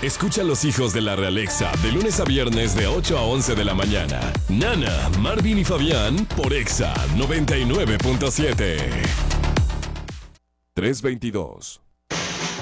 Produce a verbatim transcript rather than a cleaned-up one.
Escucha a los hijos de la Realexa de lunes a viernes de ocho a once de la mañana. Nana, Marvin y Fabián por Exa noventa y nueve punto siete. tres veintidós.